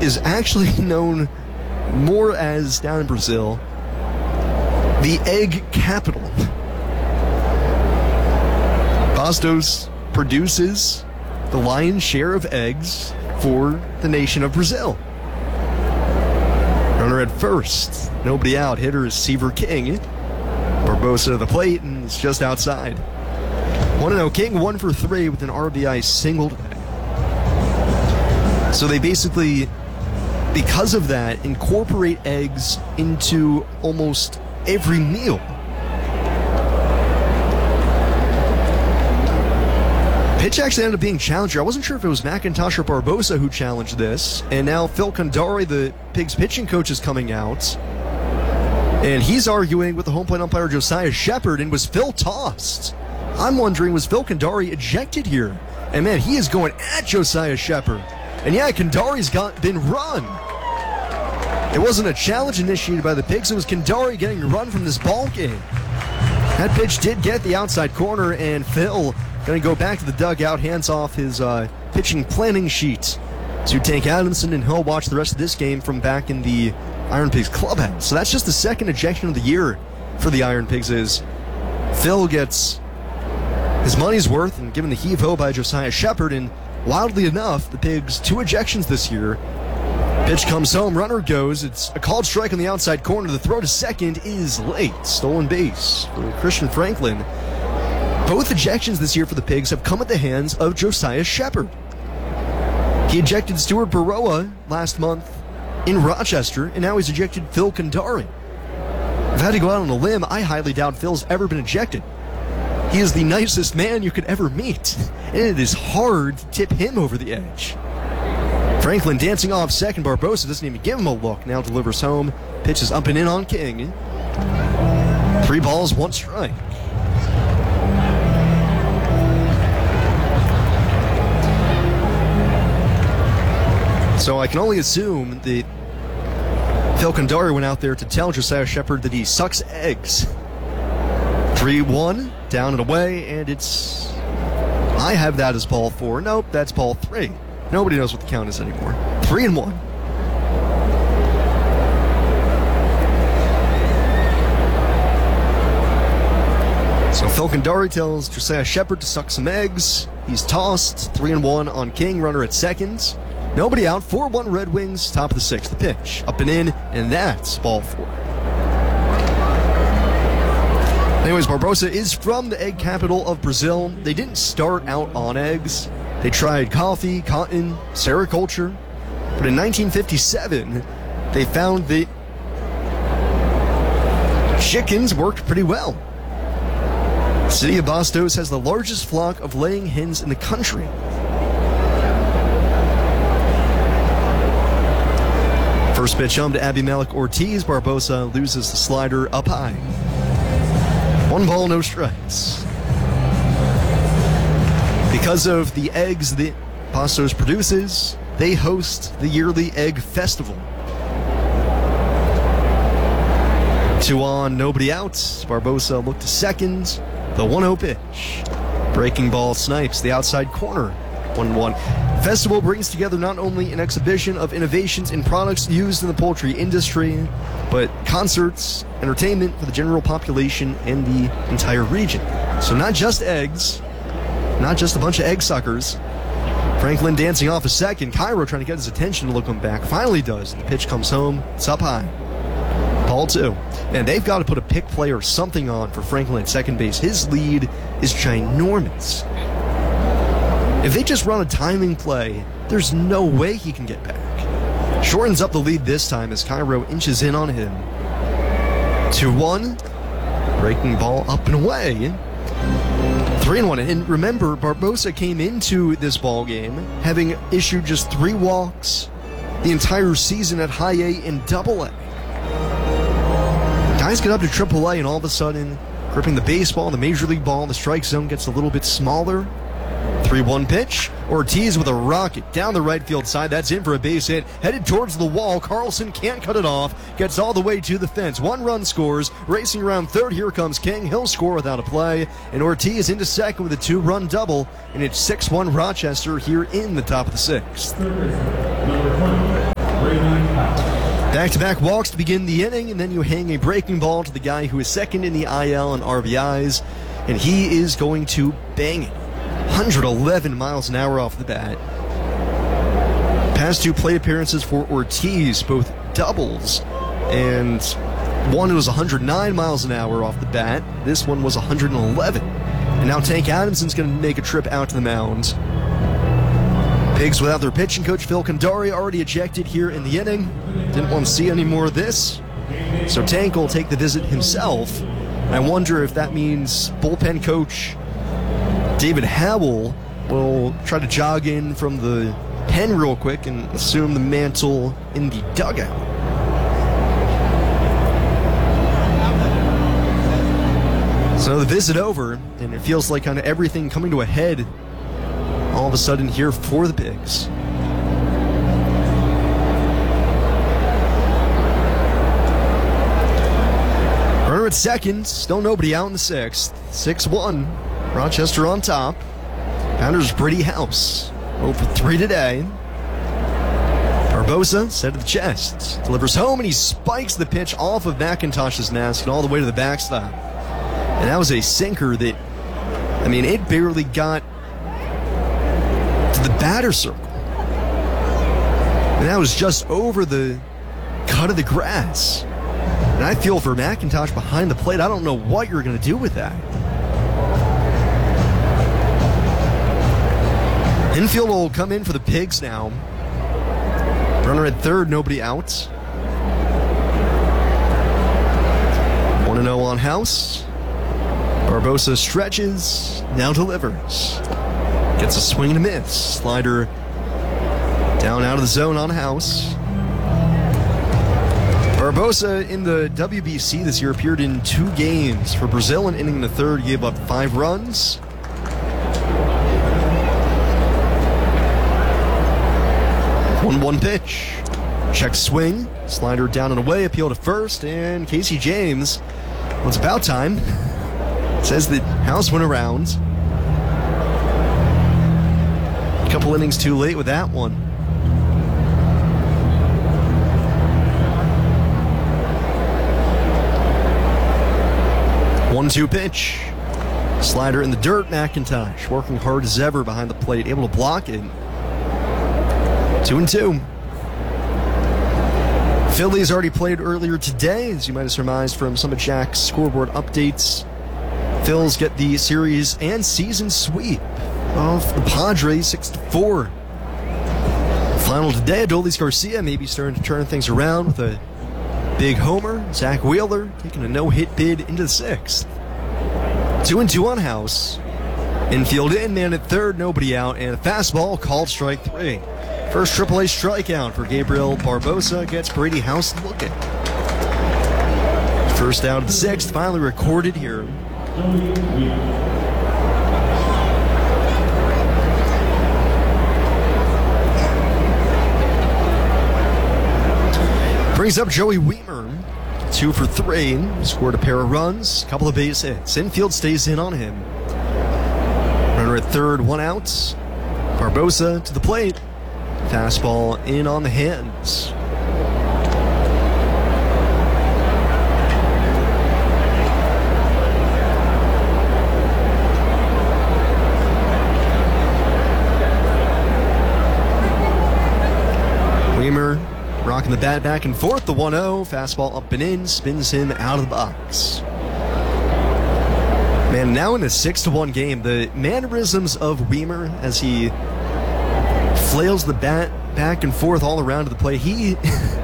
is actually known more as, down in Brazil, the egg capital. Bastos produces the lion's share of eggs for the nation of Brazil. Runner at first, nobody out. Hitter is Seaver King. Barbosa to the plate, and it's just outside. 1-0 King, 1 for 3 with an RBI single today. So they basically, because of that, incorporate eggs into almost every meal. Pitch actually ended up being challenger. I wasn't sure if it was McIntosh or Barbosa who challenged this, and now Phil Condari, the Pigs pitching coach, is coming out, and he's arguing with the home plate umpire Josiah Shepard, and was Phil tossed? I'm wondering, was Phil Condari ejected here? And man, he is going at Josiah Shepard. And yeah, Condari's been run. It wasn't a challenge initiated by the Pigs, it was Condari getting run from this ball game. That pitch did get the outside corner, and Phil going to go back to the dugout, hands off his pitching planning sheet to Tank Adamson, and he'll watch the rest of this game from back in the Iron Pigs clubhouse. So that's just the second ejection of the year for the Iron Pigs. Is Phil gets his money's worth and given the heave-ho by Josiah Shepard, and wildly enough, the Pigs 2 ejections this year. Pitch comes home, runner goes. It's a called strike on the outside corner. The throw to second is late. Stolen base for Christian Franklin. Both ejections this year for the Pigs have come at the hands of Josiah Shepard. He ejected Stuart Baroa last month in Rochester, and now he's ejected Phil Condari. If I had to go out on a limb, I highly doubt Phil's ever been ejected. He is the nicest man you could ever meet, and it is hard to tip him over the edge. Franklin dancing off second. Barbosa doesn't even give him a look. Now delivers home. Pitch is up and in on King. 3 balls, 1 strike. So I can only assume that Phil Condari went out there to tell Josiah Shepard that he sucks eggs. 3-1, down and away, and it's... I have that as ball 4. Nope, that's ball 3. Nobody knows what the count is anymore. 3-1. So Phil Condari tells Josiah Shepard to suck some eggs. He's tossed. 3-1 on King, runner at second. Nobody out. 4-1 Red Wings, top of the 6th. The pitch, up and in, and that's ball 4. Anyways, Barbosa is from the egg capital of Brazil. They didn't start out on eggs. They tried coffee, cotton, sericulture. But in 1957, they found that chickens worked pretty well. The city of Bastos has the largest flock of laying hens in the country. First pitch home to Abimelech Ortiz. Barbosa loses the slider up high. 1 ball, no strikes. Because of the eggs that Bastos produces, they host the yearly Egg Festival. 2 on, nobody out. Barbosa looked to second. The 1-0 pitch. Breaking ball snipes the outside corner. 1-1. Festival brings together not only an exhibition of innovations in products used in the poultry industry, but concerts, entertainment for the general population and the entire region. So not just eggs, not just a bunch of egg suckers. Franklin dancing off a second. Cairo trying to get his attention to look him back. Finally does. The pitch comes home. It's up high. Ball 2. And they've got to put a pick play or something on for Franklin at second base. His lead is ginormous. If they just run a timing play, there's no way he can get back. Shortens up the lead this time as Cairo inches in on him. 2-1. Breaking ball up and away. 3-1. And remember, Barbosa came into this ball game having issued just 3 walks the entire season at High A and Double A. Guys get up to Triple A and all of a sudden, gripping the baseball, the major league ball, the strike zone gets a little bit smaller. 3-1 pitch. Ortiz with a rocket down the right field side. That's in for a base hit. Headed towards the wall. Carlson can't cut it off. Gets all the way to the fence. 1 run scores. Racing around third. Here comes King. He'll score without a play. And Ortiz into second with a 2-run double. And it's 6-1 Rochester here in the top of the 6th. Back-to-back walks to begin the inning, and then you hang a breaking ball to the guy who is second in the IL and RBIs, and he is going to bang it. 111 miles an hour off the bat. Past two plate appearances for Ortiz, both doubles, and one was 109 miles an hour off the bat. This one was 111. And now Tank Adamson's going to make a trip out to the mound. Pigs without their pitching coach, Phil Condari, already ejected here in the inning. Didn't want to see any more of this. So Tank will take the visit himself. And I wonder if that means bullpen coach David Howell will try to jog in from the pen real quick and assume the mantle in the dugout. So the visit over, and it feels like kind of everything coming to a head all of a sudden here for the Pigs. Runner at second, still nobody out in the sixth. 6-1, Rochester on top. Founders Brady House, 0 for 3 today. Barbosa set to the chest, delivers home, and he spikes the pitch off of McIntosh's mask and all the way to the backstop. And that was a sinker that, I mean, it barely got to the batter circle. And that was just over the cut of the grass. And I feel for McIntosh behind the plate, I don't know what you're going to do with that. Infield will come in for the Pigs now. Runner at third, nobody out. 1-0 on House. Barbosa stretches, now delivers. Gets a swing and a miss. Slider down out of the zone on House. Barbosa in the WBC this year appeared in 2 games. For Brazil, an inning in the third, gave up 5 runs. One pitch. Check swing. Slider down and away. Appeal to first. And Casey James, well, it's about time. Says that House went around. A couple innings too late with that one. One-two pitch. Slider in the dirt. McIntosh working hard as ever behind the plate, able to block it. 2-2. Phillies already played earlier today, as you might have surmised from some of Jack's scoreboard updates. Phils get the series and season sweep of the Padres 6-4. Final today, Adolis Garcia maybe starting to turn things around with a big homer. Zach Wheeler taking a no-hit bid into the sixth. 2-2 on House. Infield in, man at third, nobody out, and a fastball called strike 3. First AAA strikeout for Gabriel Barbosa gets Brady House looking. First out of the sixth, finally recorded here. Brings up Joey Wiemer, 2 for 3, scored a pair of runs, a couple of base hits. Infield stays in on him. Runner at third, 1 out. Barbosa to the plate. Fastball in on the hands. Wiemer rocking the bat back and forth. The 1-0. Fastball up and in. Spins him out of the box. Man, now in a 6-1 game, the mannerisms of Wiemer as he flails the bat back and forth all around to the plate. It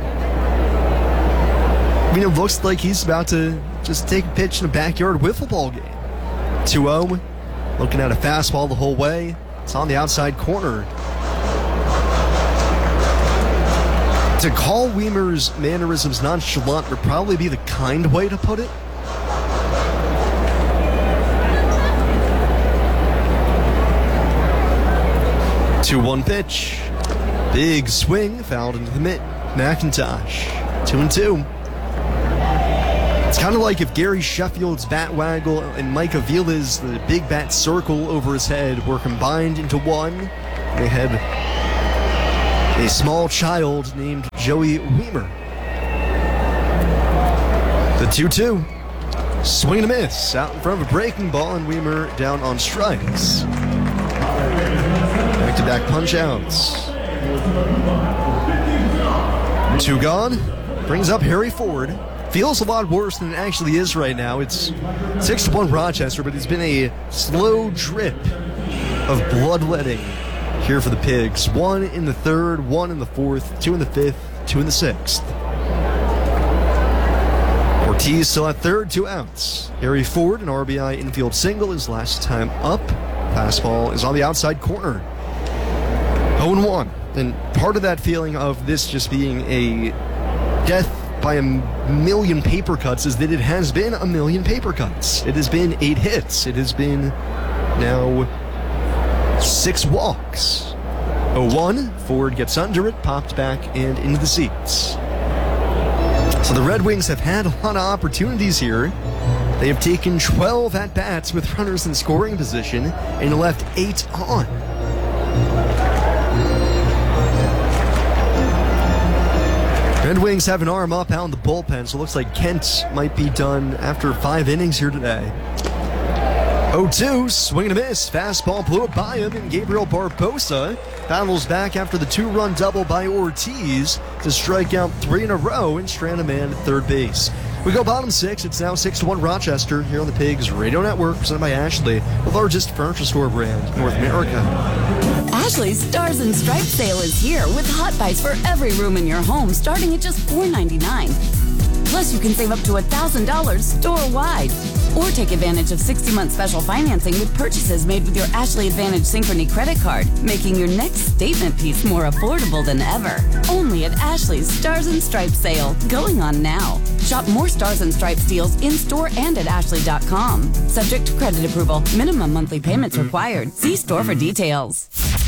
looks like he's about to just take a pitch in a backyard wiffle ball game. 2-0, looking at a fastball the whole way. It's on the outside corner. To call Wiemer's mannerisms nonchalant would probably be the kind way to put it. Two-one pitch. Big swing, fouled into the mitt. McIntosh. 2-2. It's kind of like if Gary Sheffield's bat waggle and Mike Avila's the big bat circle over his head were combined into one. They had a small child named Joey Wiemer. The 2-2. Swing and a miss. Out in front of a breaking ball, and Weimer down on strikes. Back-to-back punch-outs. 2 gone. Brings up Harry Ford. Feels a lot worse than it actually is right now. It's 6-1 Rochester, but it's been a slow drip of bloodletting here for the Pigs. 1 in the 3rd, 1 in the 4th, 2 in the 5th, 2 in the 6th. Ortiz still at 3rd, 2 outs. Harry Ford, an RBI infield single, his last time up. Fastball is on the outside corner. 0-1. And part of that feeling of this just being a death by a million paper cuts is that it has been a million paper cuts. It has been 8 hits. It has been now 6 walks. 0-1. Ford gets under it, popped back, and into the seats. So the Red Wings have had a lot of opportunities here. They have taken 12 at-bats with runners in scoring position and left 8 on. Red Wings have an arm up out in the bullpen, so it looks like Kent might be done after 5 innings here today. 0-2, swing and a miss. Fastball blew it by him, and Gabriel Barbosa battles back after the 2-run double by Ortiz to strike out 3 in a row and strand a man at third base. We go bottom 6. It's now 6-1 Rochester here on the Pigs Radio Network, presented by Ashley, the largest furniture store brand in North America. Ashley's Stars and Stripes sale is here with hot buys for every room in your home starting at just $4.99. Plus, you can save up to $1,000 store-wide. Or take advantage of 60-month special financing with purchases made with your Ashley Advantage Synchrony credit card, making your next statement piece more affordable than ever. Only at Ashley's Stars and Stripes sale, going on now. Shop more Stars and Stripes deals in-store and at ashley.com. Subject to credit approval. Minimum monthly payments required. See store for details.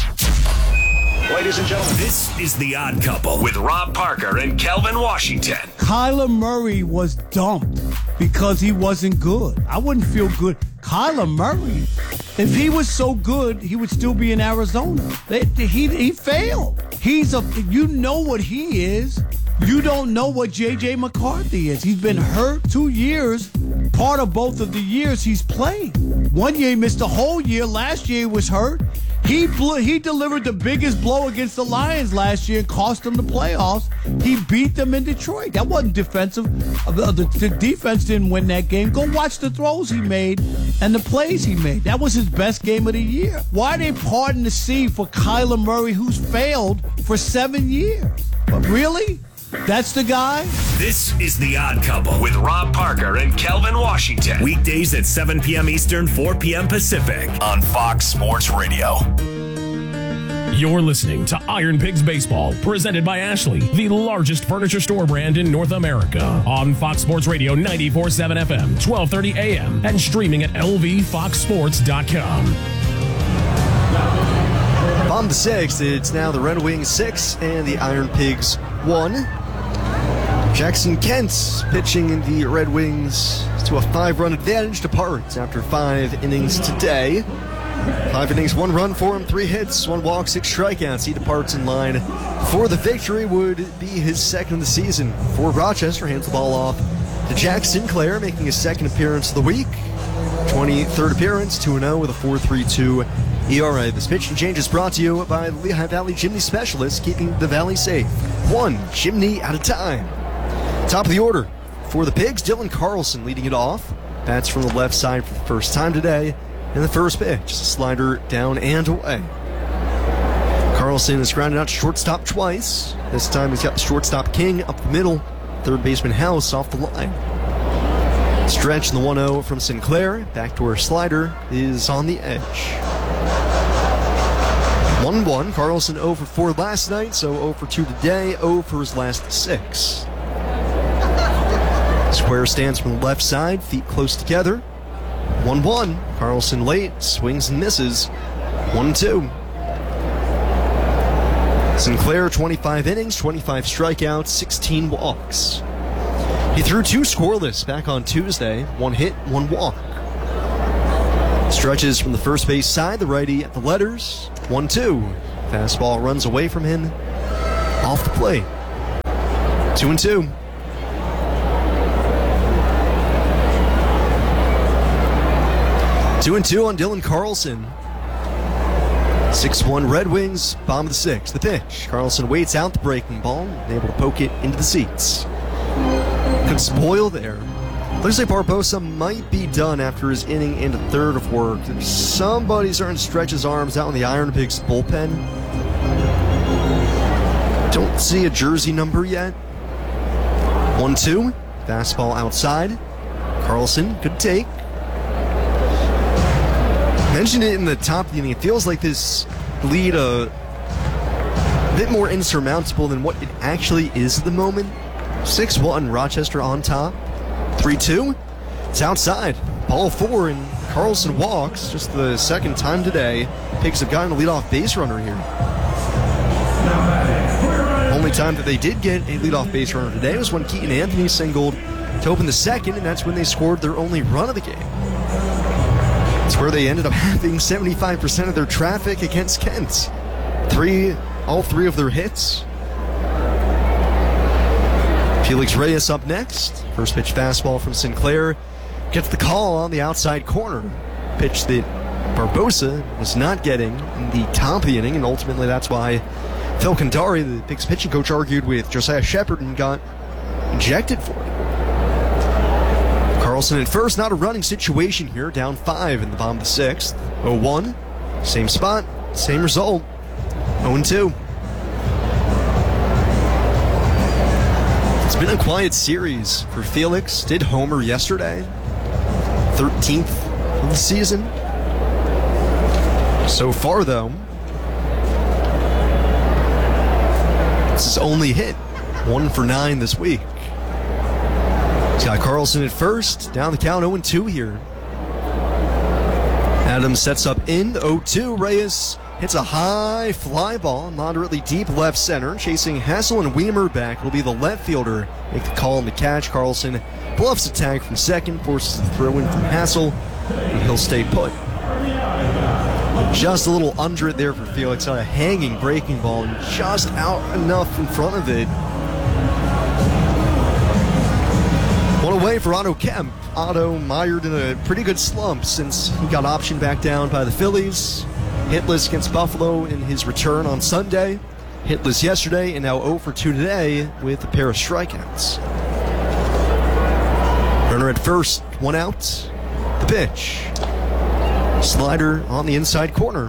Ladies and gentlemen, this is The Odd Couple with Rob Parker and Kelvin Washington. Kyler Murray was dumped because he wasn't good. I wouldn't feel good. Kyler Murray, if he was so good, he would still be in Arizona. He failed. You know what he is. You don't know what J.J. McCarthy is. He's been hurt 2 years. Part of both of the years he's played. 1 year he missed the whole year. Last year he was hurt. He delivered the biggest blow against the Lions last year and cost them the playoffs. He beat them in Detroit. That wasn't defensive. The defense didn't win that game. Go watch the throws he made and the plays he made. That was his best game of the year. Why are they parting the sea for Kyler Murray, who's failed for 7 years? But really? That's the guy? This is The Odd Couple with Rob Parker and Kelvin Washington. Weekdays at 7 p.m. Eastern, 4 p.m. Pacific on Fox Sports Radio. You're listening to Iron Pigs Baseball, presented by Ashley, the largest furniture store brand in North America. On Fox Sports Radio 94.7 FM, 1230 AM, and streaming at lvfoxsports.com. Bottom to 6, it's now the Red Wings 6 and the Iron Pigs 1. Jackson Kent pitching in the Red Wings to a 5-run advantage to Parts after 5 innings today. 5 innings, 1 run for him, 3 hits, 1 walk, 6 strikeouts. He departs in line for the victory. Would be his second of the season. For Rochester, hands the ball off to Jack Sinclair, making his second appearance of the week. 23rd appearance, 2-0 with a 4.32 ERA. This pitch and change is brought to you by the Lehigh Valley Chimney Specialists, keeping the valley safe. 1 chimney at a time. Top of the order for the Pigs, Dylan Carlson leading it off. Bats from the left side for the first time today. And the first pitch, a slider down and away. Carlson has grounded out to shortstop twice. This time he's got the shortstop King up the middle. Third baseman House off the line. Stretch in the 1-0 from Sinclair. Backdoor slider is on the edge. 1-1. Carlson 0 for 4 last night, so 0 for 2 today. 0 for his last 6. Square stands from the left side, feet close together. 1-1. Carlson late, swings and misses. 1-2. Sinclair, 25 innings, 25 strikeouts, 16 walks. He threw 2 scoreless back on Tuesday. 1 hit, 1 walk. Stretches from the first base side, the righty at the letters. 1-2. Fastball runs away from him. Off the plate. 2-2. 2-2 on Dylan Carlson. 6-1 Red Wings, bottom of the sixth. The pitch. Carlson waits out the breaking ball, able to poke it into the seats. Could spoil there. Looks like Barbosa might be done after his inning and a third of work. Somebody's starting to stretch his arms out in the Iron Pigs bullpen. Don't see a jersey number yet. 1-2. Fastball outside. Carlson could take. Mentioned it in the top of the inning. It feels like this lead a bit more insurmountable than what it actually is at the moment. 6-1, Rochester on top. 3-2. It's outside. Ball 4, and Carlson walks. Just the second time today. Pigs have gotten a leadoff base runner here. Only time that they did get a leadoff base runner today was when Keaton Anthony singled to open the second, and that's when they scored their only run of the game. It's where they ended up having 75% of their traffic against Kent. All three of their hits. Felix Reyes up next. First pitch fastball from Sinclair. Gets the call on the outside corner. Pitch that Barbosa was not getting in the top of the inning, and ultimately that's why Phil Kandari, the Pigs pitching coach, argued with Josiah Shepard and got ejected for it. Carlson at first, not a running situation here. Down 5 in the bottom of the sixth. 0-1. Same spot, same result. 0-2. It's been a quiet series for Felix. Did homer yesterday. 13th of the season. So far, though, it's his only hit. 1 for 9 this week. He's got Carlson at first. Down the count, 0-2 here. Adams sets up in, 0-2. Reyes hits a high fly ball, moderately deep left center. Chasing Hassel and Weimer back will be the left fielder. Make the call on the catch. Carlson bluffs a tag from second, forces the throw in from Hassel, and he'll stay put. Just a little under it there for Felix on a hanging breaking ball, and just out enough in front of it. One away for Otto Kemp. Otto mired in a pretty good slump since he got optioned back down by the Phillies. Hitless against Buffalo in his return on Sunday. Hitless yesterday, and now 0 for 2 today with a pair of strikeouts. Runner at first, 1 out. The pitch. Slider on the inside corner.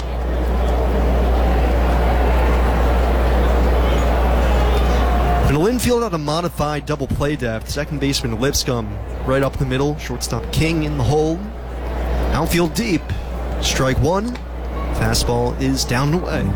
An infield on a modified double play depth. Second baseman Lipscomb right up the middle. Shortstop King in the hole. Outfield deep. Strike 1. Fastball is down and away.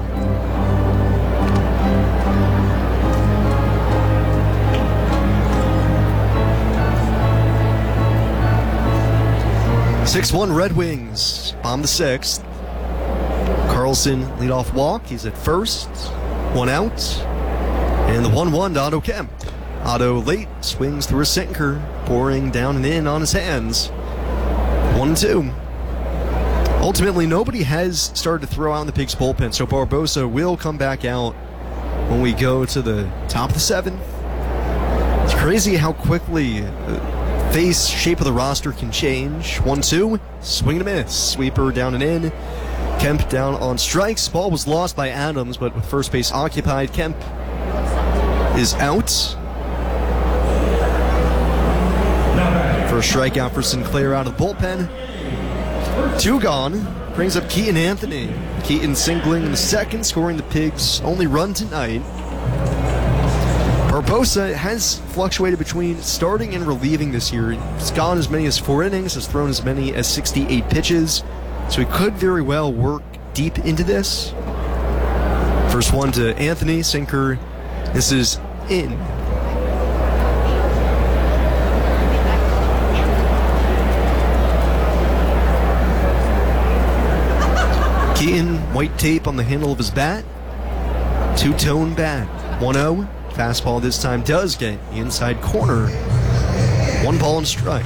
(6-1) Red Wings. Bottom the sixth. Carlson leadoff walk. He's at first. 1 out. And the 1-1 to Otto Kemp. Otto late swings through a sinker, pouring down and in on his hands. 1-2. Ultimately, nobody has started to throw out in the Pigs bullpen, so Barbosa will come back out when we go to the top of the seventh. It's crazy how quickly the face shape of the roster can change. 1-2, swing and a miss. Sweeper down and in. Kemp down on strikes. Ball was lost by Adams, but with first base occupied, Kemp is out. First strikeout for Sinclair out of the bullpen. 2 gone. Brings up Keaton Anthony. Keaton singling in the second, scoring the Pigs' only run tonight. Barbosa has fluctuated between starting and relieving this year. He's gone as many as 4 innings, has thrown as many as 68 pitches. So he could very well work deep into this. First one to Anthony, sinker. This is in. Keaton, white tape on the handle of his bat. 2-tone bat. 1-0. Fastball this time does get the inside corner. 1 ball and strike.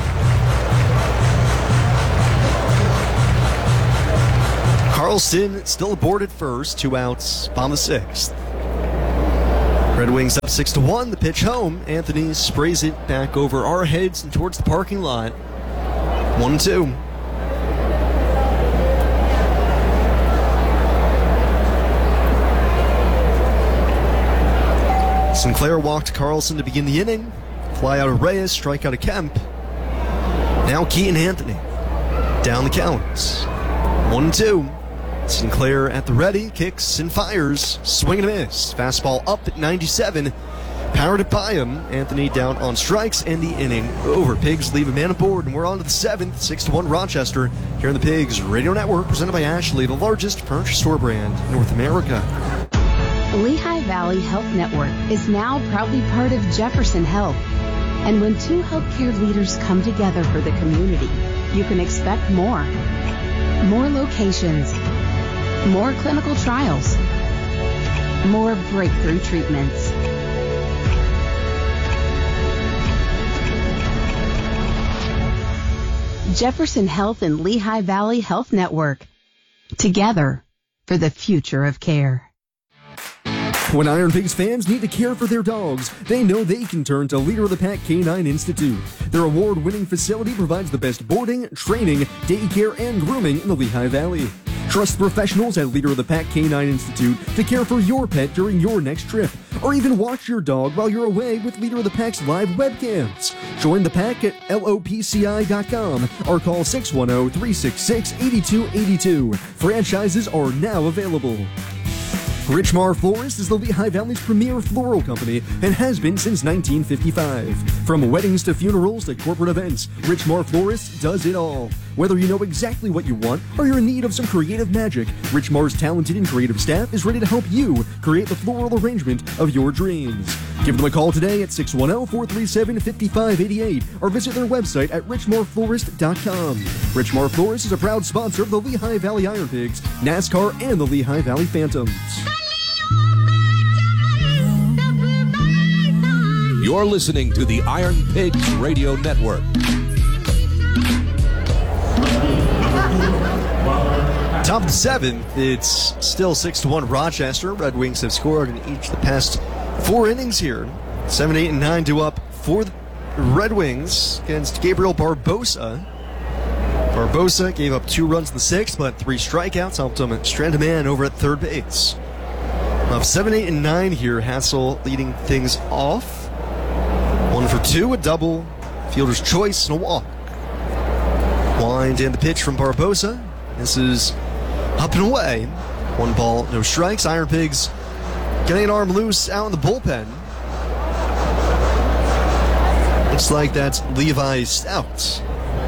Carlson still aboard at first. 2 outs. Bottom of the sixth. Red Wings up 6-1. The pitch home. Anthony sprays it back over our heads and towards the parking lot. 1-2. Sinclair walked Carlson to begin the inning. Fly out of Reyes, strike out of Kemp. Now Keaton Anthony. Down the count. 1-2. Sinclair at the ready, kicks and fires. Swing and a miss. Fastball up at 97. Powered it by him. Anthony down on strikes, and the inning over. Pigs leave a man aboard, and we're on to the 7th. 6-1 Rochester here on the Pigs Radio Network, presented by Ashley, the largest furniture store brand in North America. Lehigh Valley Health Network is now proudly part of Jefferson Health. And when two healthcare leaders come together for the community, you can expect more. More locations. More clinical trials. More breakthrough treatments. Jefferson Health and Lehigh Valley Health Network. Together for the future of care. When Iron Pigs fans need to care for their dogs, they know they can turn to Leader of the Pack Canine Institute. Their award-winning facility provides the best boarding, training, daycare, and grooming in the Lehigh Valley. Trust professionals at Leader of the Pack Canine Institute to care for your pet during your next trip, or even watch your dog while you're away with Leader of the Pack's live webcams. Join the pack at lopci.com or call 610-366-8282. Franchises are now available. Richmar Florist is the Lehigh Valley's premier floral company and has been since 1955. From weddings to funerals to corporate events, Richmar Florist does it all. Whether you know exactly what you want or you're in need of some creative magic, Richmar's talented and creative staff is ready to help you create the floral arrangement of your dreams. Give them a call today at 610-437-5588 or visit their website at richmarflorist.com. Richmar Florist is a proud sponsor of the Lehigh Valley Iron Pigs, NASCAR, and the Lehigh Valley Phantoms. You're listening to the Iron Pigs Radio Network. Top of the 7th, it's still 6-1 Rochester. Red Wings have scored in each of the past 4 innings here. 7, 8, and 9 due up for the Red Wings against Gabriel Barbosa. Barbosa gave up 2 runs in the 6th, but 3 strikeouts helped him strand a man over at third base. Up 7, 8, and 9 here. Hassel leading things off. 1 for 2, a double, fielder's choice, and a walk. Wind and the pitch from Barbosa. This is up and away. 1 ball, no strikes. Iron Pigs getting an arm loose out in the bullpen. Looks like that's Levi Stout.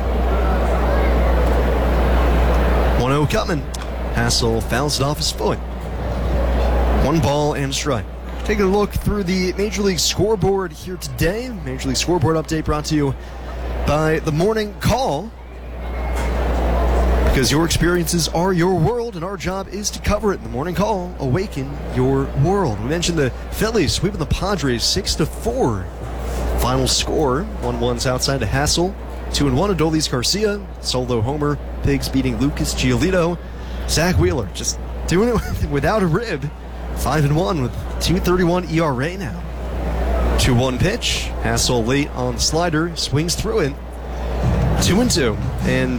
1-0 coming. Hassel fouls it off his foot. 1 ball and a strike. Taking a look through the Major League Scoreboard here today. Major League Scoreboard update brought to you by The Morning Call. Because your experiences are your world, and our job is to cover it. The Morning Call, awaken your world. We mentioned the Phillies sweeping the Padres 6-4. Final score, 1-1's outside to Hassel. 2-1 Adolis Garcia, solo homer. Pigs beating Lucas Giolito. Zach Wheeler just doing it without a rib. 5-1 with 2.31 ERA now. 2-1 pitch. Hassel late on the slider. Swings through it. 2-2. And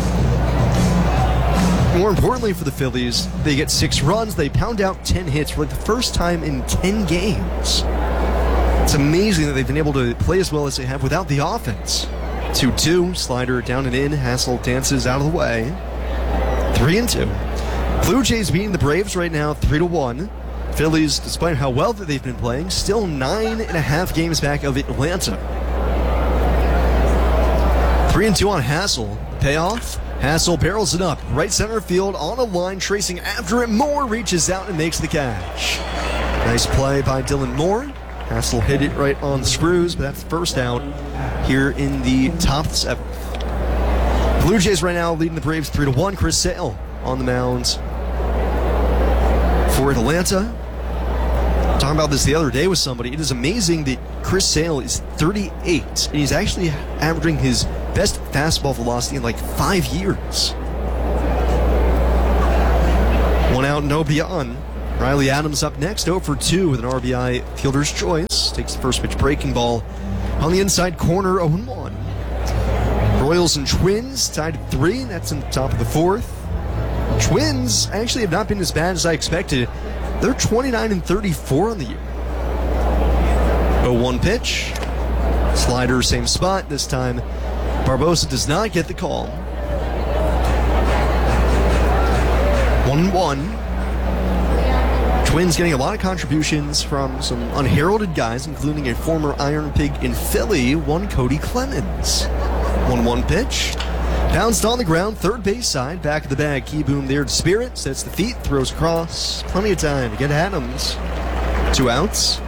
more importantly for the Phillies, they get 6 runs. They pound out 10 hits for like the first time in 10 games. It's amazing that they've been able to play as well as they have without the offense. 2-2. Slider down and in. Hassel dances out of the way. 3-2. Blue Jays beating the Braves right now 3-1. Phillies, despite how well that they've been playing, still 9.5 games back of Atlanta. 3-2 on Hassel. Payoff. Hassel barrels it up. Right center field on a line, tracing after it. Moore reaches out and makes the catch. Nice play by Dylan Moore. Hassel hit it right on the screws, but that's the first out here in the top 7th. Blue Jays right now leading the Braves 3-1. Chris Sale on the mound for Atlanta. Talking about this the other day with somebody. It is amazing that Chris Sale is 38, and he's actually averaging his best fastball velocity in like 5 years. 1 out, no beyond. Riley Adams up next, 0 for 2 with an RBI fielder's choice. Takes the first pitch breaking ball on the inside corner, 0-1. Royals and Twins tied at 3, and that's in the top of the 4th. Twins actually have not been as bad as I expected. They're 29-34 on the year. 1-1 pitch. Slider, same spot. This time, Barbosa does not get the call. 1-1. Twins getting a lot of contributions from some unheralded guys, including a former Iron Pig in Philly, one Cody Clemens. 1-1 pitch. Bounced on the ground, third base side, back of the bag. Keyboom there to Spirit, sets the feet, throws across. Plenty of time to get Adams. 2 outs.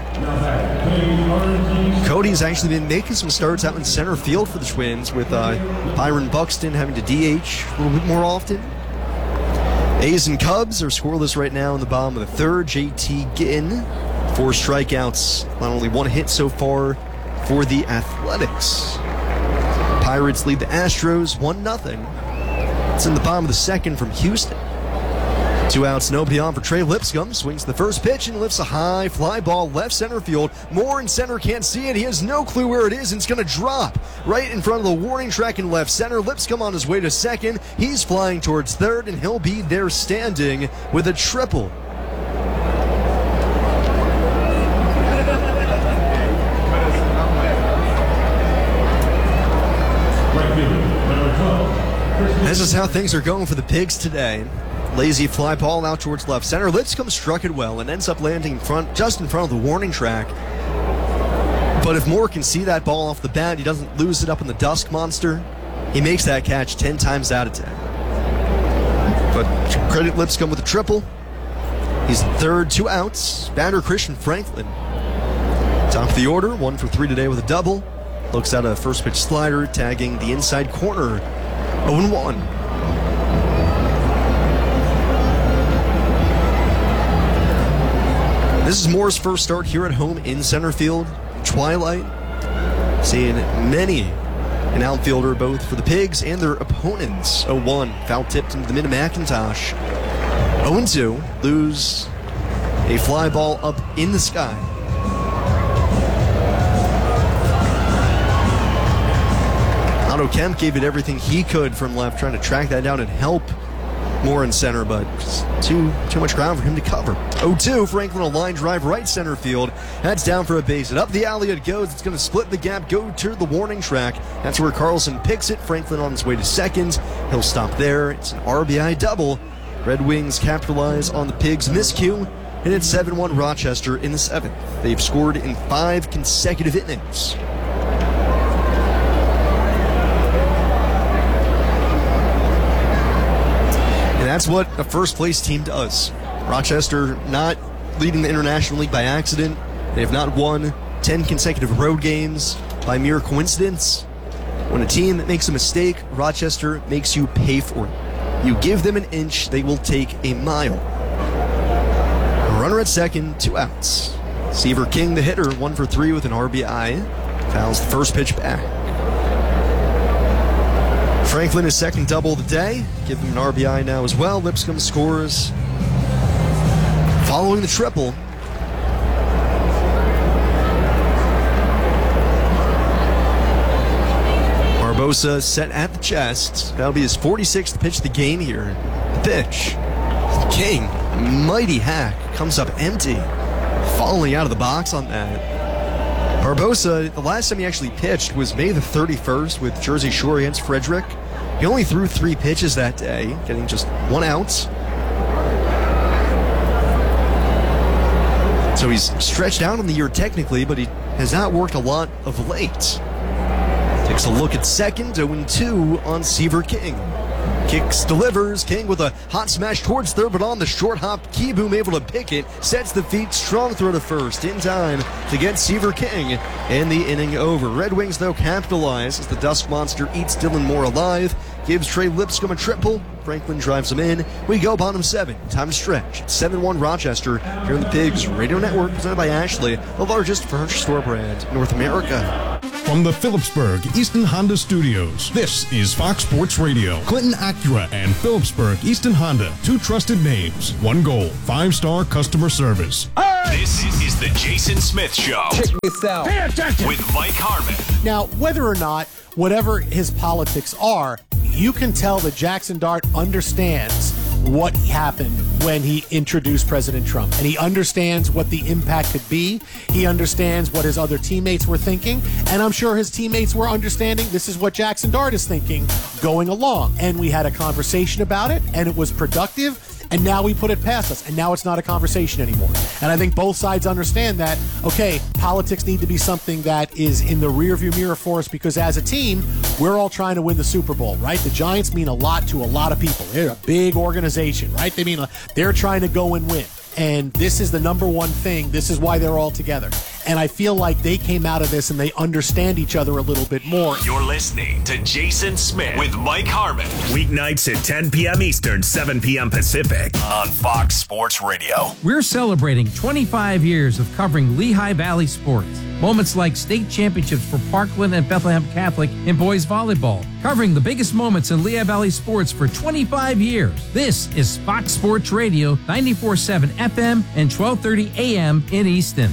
Cody's actually been making some starts out in center field for the Twins, with Byron Buxton having to DH a little bit more often. A's and Cubs are scoreless right now in the bottom of the third. JT Ginn, 4 strikeouts, not only 1 hit so far for the Athletics. Pirates lead the Astros 1-0. It's in the bottom of the second from Houston. 2 outs, nobody on for Trey Lipscomb. Swings the first pitch and lifts a high fly ball left center field. Moore in center can't see it. He has no clue where it is, and it's going to drop right in front of the warning track in left center. Lipscomb on his way to second. He's flying towards third, and he'll be there standing with a triple. This is how things are going for the Pigs today. Lazy fly ball out towards left center. Lipscomb struck it well and ends up landing just in front of the warning track. But if Moore can see that ball off the bat, he doesn't lose it up in the Dusk Monster. He makes that catch 10 times out of 10. But credit Lipscomb with a triple. He's in third, 2 outs. Batter Christian Franklin. Top of the order, 1 for 3 today with a double. Looks at a first pitch slider, tagging the inside corner. 0-1. This is Moore's first start here at home in center field. Twilight. Seeing many an outfielder both for the Pigs and their opponents. 0-1. Foul tipped into the mid of McIntosh. 0-2. Lose a fly ball up in the sky. Otto Kemp gave it everything he could from left, trying to track that down and help Moore in center, but too much ground for him to cover. 0-2, Franklin, a line drive right center field. That's down for a base, and up the alley it goes. It's going to split the gap, go to the warning track. That's where Carlson picks it. Franklin on his way to second. He'll stop there. It's an RBI double. Red Wings capitalize on the Pigs' miscue, and it's 7-1 Rochester in the 7th. They've scored in 5 consecutive innings. That's what a first-place team does. Rochester not leading the International League by accident. They have not won 10 consecutive road games by mere coincidence. When a team makes a mistake, Rochester makes you pay for it. You give them an inch, they will take a mile. A runner at second, 2 outs. Seaver King, the hitter, 1 for 3 with an RBI. Fouls the first pitch back. Franklin, his second double of the day. Give him an RBI now as well. Lipscomb scores following the triple. Barbosa set at the chest. That'll be his 46th pitch of the game here. The pitch. King, mighty hack, comes up empty. Falling out of the box on that. Barbosa, the last time he actually pitched was May the 31st with Jersey Shore against Frederick. He only threw 3 pitches that day, getting just 1 out. So he's stretched out on the year technically, but he has not worked a lot of late. Takes a look at second, 0-2 on Seaver King. Kicks, delivers. King with a hot smash towards third, but on the short hop, Keyboom able to pick it. Sets the feet, strong throw to first. In time to get Seaver King, and the inning over. Red Wings, though, capitalize as the Dusk Monster eats Dylan Moore alive. Gives Trey Lipscomb a triple. Franklin drives him in. We go bottom 7. Time to stretch. It's 7-1 Rochester here on the Pigs Radio Network, presented by Ashley, the largest furniture store brand in North America. From the Phillipsburg Easton Honda Studios, this is Fox Sports Radio. Clinton Acura and Phillipsburg Easton Honda, 2 trusted names, 1 goal, 5-star customer service. This is the Jason Smith Show. Check this out. Pay attention. With Mike Harmon. Now, whether or not, whatever his politics are, you can tell that Jackson Dart understands what happened when he introduced President Trump. And he understands what the impact could be. He understands what his other teammates were thinking. And I'm sure his teammates were understanding this is what Jackson Dart is thinking going along. And we had a conversation about it, and it was productive. And now we put it past us, and now it's not a conversation anymore. And I think both sides understand that, okay, politics need to be something that is in the rearview mirror for us, because as a team, we're all trying to win the Super Bowl, right? The Giants mean a lot to a lot of people. They're a big organization, right? They're trying to go and win. And this is the number one thing. This is why they're all together. And I feel like they came out of this and they understand each other a little bit more. You're listening to Jason Smith with Mike Harmon. Weeknights at 10 p.m. Eastern, 7 p.m. Pacific on Fox Sports Radio. We're celebrating 25 years of covering Lehigh Valley sports. Moments like state championships for Parkland and Bethlehem Catholic in boys volleyball. Covering the biggest moments in Lehigh Valley sports for 25 years. This is Fox Sports Radio, 94.7 FM and 12:30 a.m. in Easton.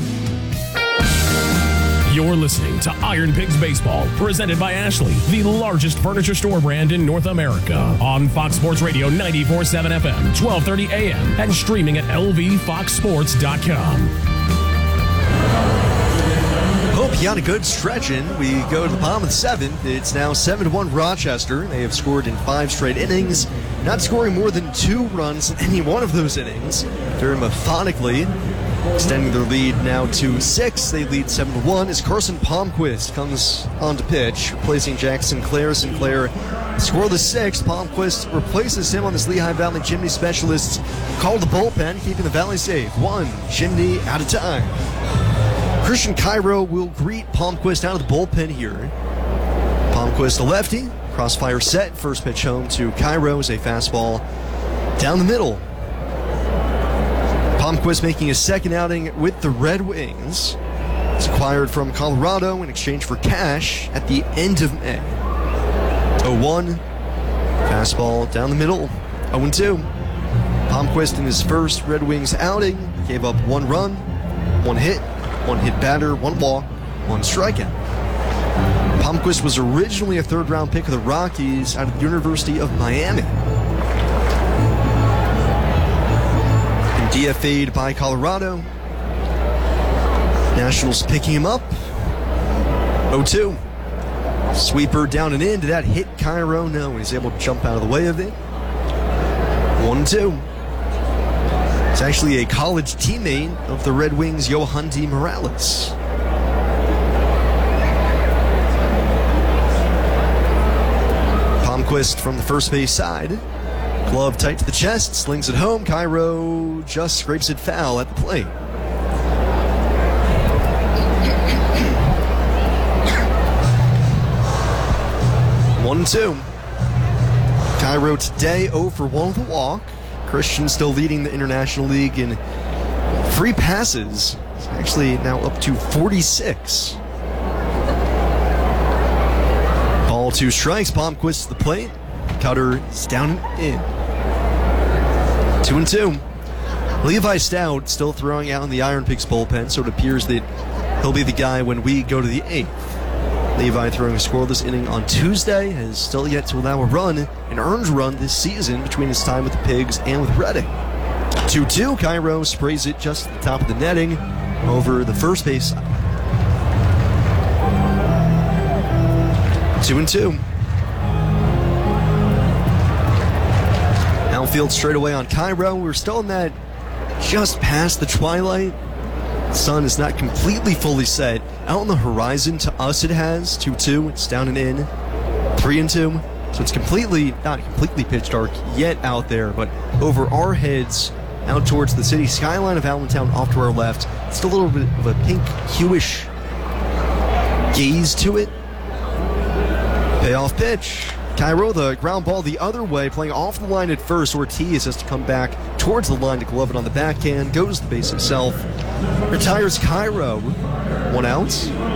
You're listening to Iron Pigs Baseball, presented by Ashley, the largest furniture store brand in North America. On Fox Sports Radio 94.7 FM, 12:30 a.m. and streaming at lvfoxsports.com. Hope you had a good stretch in. We go to the bottom of the seventh. It's now 7-1 Rochester. They have scored in 5 straight innings, not scoring more than 2 runs in any one of those innings. Very methodically extending their lead now to 6. They lead 7-1 as Carson Palmquist comes on to pitch, replacing Jack Sinclair. Sinclair scoreless 6. Palmquist replaces him on this Lehigh Valley chimney specialist. Called the bullpen, keeping the Valley safe. 1 chimney at a time. Christian Cairo will greet Palmquist out of the bullpen here. Palmquist, a lefty. Crossfire set. First pitch home to Cairo is a fastball down the middle. Palmquist making his second outing with the Red Wings. He's acquired from Colorado in exchange for cash at the end of May. 0-1. Fastball down the middle. 0-2. Palmquist in his first Red Wings outing gave up 1 run, 1 hit, 1 hit batter, 1 walk, 1 strikeout. Palmquist was originally a 3rd-round pick of the Rockies out of the University of Miami. And DFA'd by Colorado. Nationals picking him up. 0-2. Sweeper down and in. Did that hit Cairo? No, he's able to jump out of the way of it. 1-2. It's actually a college teammate of the Red Wings, Yohandy Morales. Palmquist from the first base side. Glove tight to the chest, slings it home. Cairo just scrapes it foul at the plate. One, 2. Cairo today 0 for 1 with a walk. Christian still leading the International League in free passes. It's actually now up to 46. Ball 2 strikes. Palmquist to the plate. Cutter is down and in. 2-2. Levi Stout still throwing out in the Iron Pigs bullpen, so it appears that he'll be the guy when we go to the 8th. Levi throwing a scoreless inning on Tuesday has still yet to allow a run, an earned run this season between his time with the Pigs and with Reading. 2-2, Cairo sprays it just at the top of the netting over the first base side. 2-2. Outfield straight away on Cairo. We're still in that just past the twilight. The sun is not completely fully set. Out on the horizon, to us it has. 2-2, it's down and in. 3-2. So it's not completely pitch dark yet out there, but over our heads, out towards the city skyline of Allentown off to our left, it's still a little bit of a pink, hueish gaze to it. Payoff pitch. Cairo, the ground ball the other way, playing off the line at first. Ortiz has to come back towards the line to glove it on the backhand. Goes to the base himself. Retires Cairo. 1 out.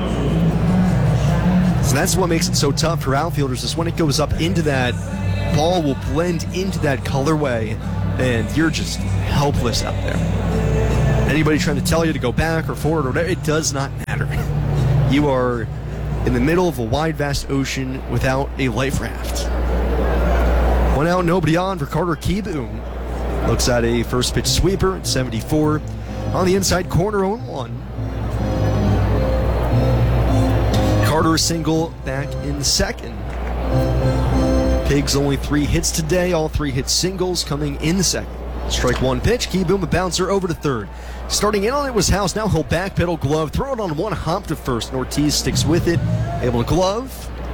So that's what makes it so tough for outfielders, is when it goes up into that, ball will blend into that colorway, and you're just helpless out there. Anybody trying to tell you to go back or forward or whatever, it does not matter. You are in the middle of a wide, vast ocean without a life raft. One out, nobody on for Carter Kieboom. Looks at a first pitch sweeper at 74. On the inside corner, 0-1. Carter single back in second. Pigs only 3 hits today, all 3 hit singles coming in second. Strike one pitch, Kieboom a bouncer over to third. Starting in on it was House, now he'll backpedal glove, throw it on one hop to first, and Ortiz sticks with it, able to glove.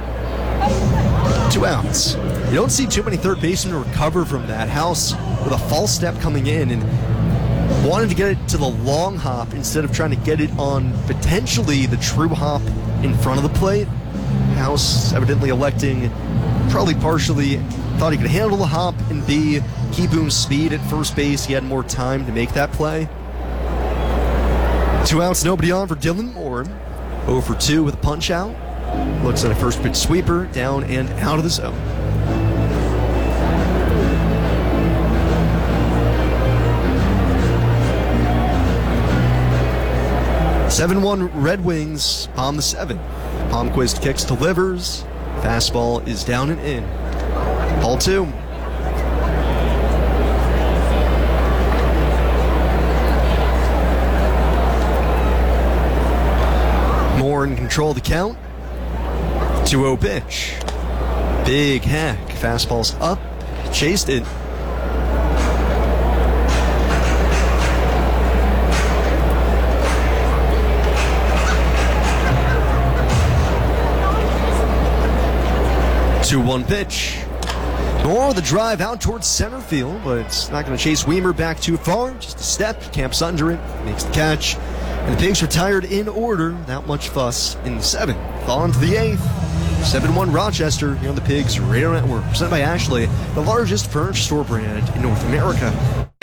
2 outs. You don't see too many third basemen recover from that. House with a false step coming in and wanted to get it to the long hop instead of trying to get it on potentially the true hop in front of the plate. House evidently electing, probably partially thought he could handle the hop, and B, Kieboom's speed at first base, he had more time to make that play. 2 outs, nobody on for Dylan Moore. 0 for 2 with a punch out. Looks at a first pitch sweeper, down and out of the zone. (7-1) Red Wings on the 7th. Palmquist kicks, delivers. Fastball is down and in. Ball 2. Moore in control of the count. 2-0 pitch. Big hack. Fastball's up. Chased it. One pitch. Moore with a drive out towards center field, but it's not going to chase Weimer back too far. Just a step, camps under it, makes the catch. And the Pigs retired in order, without much fuss, in the 7th. On to the 8th. 7-1 Rochester here on the Pigs Radio Network. Presented by Ashley, the largest furniture store brand in North America.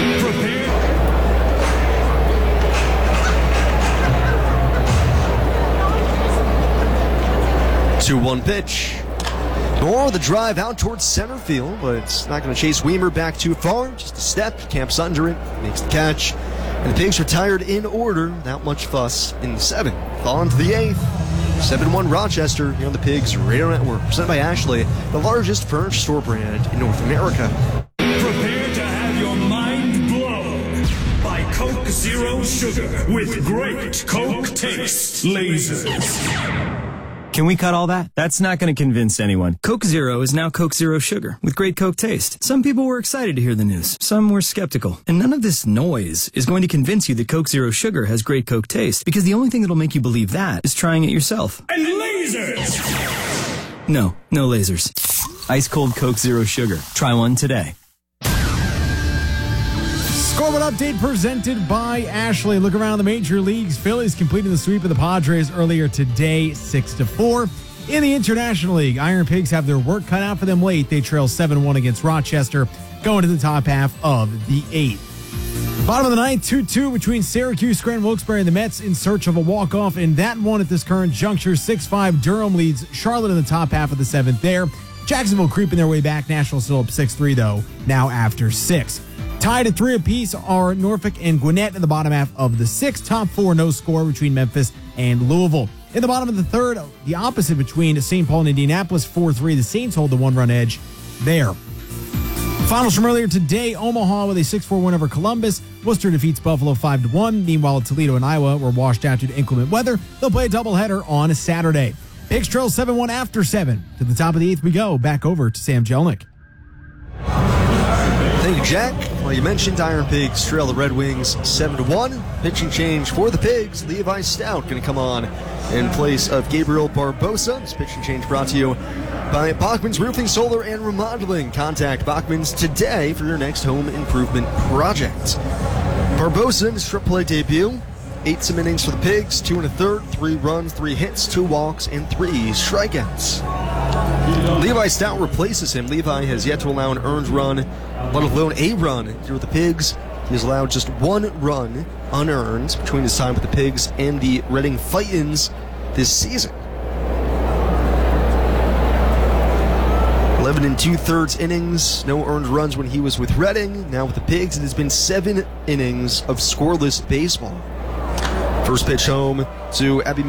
2-1 pitch. Moore with a drive out towards center field, but it's not going to chase Weimer back too far. Just a step, camps under it, makes the catch. And the Pigs retired in order, without much fuss, in the 7th. On to the 8th. 7-1 Rochester here on the Pigs Radio Network. Presented by Ashley, the largest furniture store brand in North America. Prepare to have your mind blown by Coke Zero Sugar with great Coke taste lasers. Can we cut all that? That's not going to convince anyone. Coke Zero is now Coke Zero Sugar with great Coke taste. Some people were excited to hear the news. Some were skeptical. And none of this noise is going to convince you that Coke Zero Sugar has great Coke taste, because the only thing that'll make you believe that is trying it yourself. And lasers! No lasers. Ice cold Coke Zero Sugar. Try one today. Scoreboard update presented by Ashley. Look around the major leagues. Phillies completing the sweep of the Padres earlier today, 6-4. In the International League, Iron Pigs have their work cut out for them late. They trail 7-1 against Rochester, going to the top half of the 8th. Bottom of the 9th, 2-2 between Syracuse, Scranton, Wilkes-Barre, and the Mets in search of a walk-off. And that one at this current juncture, 6-5. Durham leads Charlotte in the top half of the 7th there. Jacksonville creeping their way back. Nashville still up 6-3, though, now after 6. Tied at 3 apiece are Norfolk and Gwinnett in the bottom half of the 6th. Top 4, no score between Memphis and Louisville. In the bottom of the 3rd, the opposite between St. Paul and Indianapolis, 4-3. The Saints hold the 1-run edge there. Finals from earlier today, Omaha with a 6-4 win over Columbus. Worcester defeats Buffalo 5-1. Meanwhile, Toledo and Iowa were washed out due to inclement weather. They'll play a doubleheader on Saturday. Pigs trail 7-1 after 7. To the top of the 8th we go. Back over to Sam Jelnick. Thank you, Jack. Well, you mentioned Iron Pigs trail the Red Wings 7-1. Pitching change for the Pigs. Levi Stout going to come on in place of Gabriel Barbosa. This pitching change brought to you by Bachman's Roofing, Solar, and Remodeling. Contact Bachman's today for your next home improvement project. Barbosa in his AAA debut. 8 some innings for the Pigs, 2 1/3, 3 runs, 3 hits, 2 walks, and 3 strikeouts. Levi Stout replaces him. Levi has yet to allow an earned run, let alone a run, here with the Pigs. He has allowed just 1 run unearned between his time with the Pigs and the Reading Fightins this season. 11 2/3 innings, no earned runs when he was with Reading. Now with the Pigs, it has been 7 innings of scoreless baseball. First pitch home to Abby